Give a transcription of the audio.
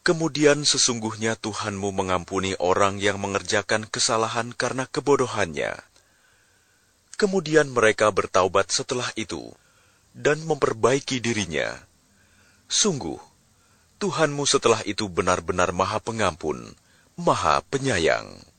Kemudian sesungguhnya Tuhanmu mengampuni orang yang mengerjakan kesalahan karena kebodohannya. Kemudian mereka bertaubat setelah itu dan memperbaiki dirinya. Sungguh, Tuhanmu setelah itu benar-benar Maha Pengampun, Maha Penyayang.